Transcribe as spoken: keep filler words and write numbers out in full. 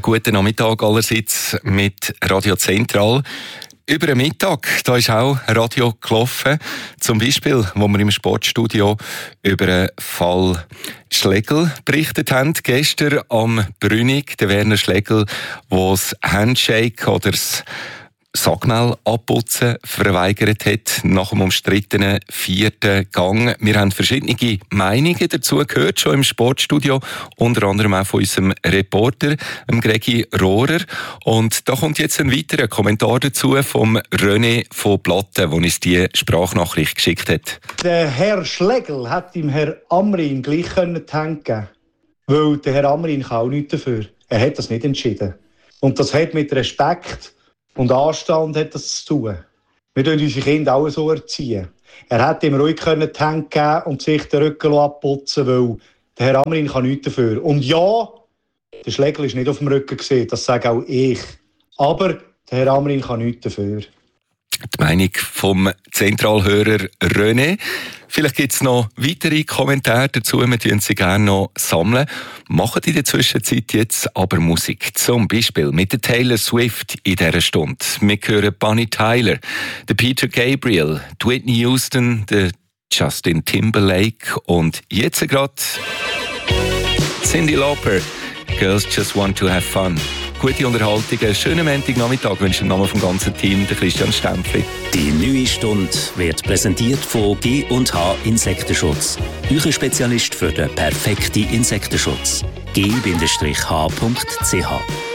guten Nachmittag allerseits mit Radio Zentral. Über den Mittag, da ist auch Radio gelaufen. Zum Beispiel, wo wir im Sportstudio über den Fall Schlegel berichtet haben. Gestern am Brünig, der Werner Schlegel, der das Handshake oder das Sackmehl abputzen verweigert hat nach dem umstrittenen vierten Gang. Wir haben verschiedene Meinungen dazu gehört, schon im Sportstudio, unter anderem auch von unserem Reporter, dem Gregi Rohrer. Und da kommt jetzt ein weiterer Kommentar dazu vom René von Platten, der uns die Sprachnachricht geschickt hat. Der Herr Schlegel hat dem Herr Amrin gleich die Hand geben, weil der Herr Amrin kann auch nichts dafür. Er hat das nicht entschieden. Und das hat mit Respekt und Anstand hat das zu tun. Wir tun unsere Kinder auch so erziehen. Er hätte ihm ruhig die Hand geben und sich den Rücken abputzen, weil der Herr Amrin kann nichts dafür. Und ja, der Schlegel ist nicht auf dem Rücken gesehen, das sage auch ich. Aber der Herr Amrin kann nichts dafür. Die Meinung vom Zentralhörer René. Vielleicht gibt es noch weitere Kommentare dazu, wir würden sie gerne noch sammeln. Machen in der Zwischenzeit jetzt aber Musik. Zum Beispiel mit der Taylor Swift in dieser Stunde. Wir hören Bonnie Tyler, der Peter Gabriel, die Whitney Houston, der Justin Timberlake und jetzt gerade Cyndi Lauper. Girls just want to have fun. Gute Unterhaltung, einen schönen Montagnachmittag wünsche ich im Namen vom ganzen Team, der Christian Stempfli. Die neue Stunde wird präsentiert von G und H Insektenschutz. Euer Spezialist für den perfekten Insektenschutz. G H Punkt C H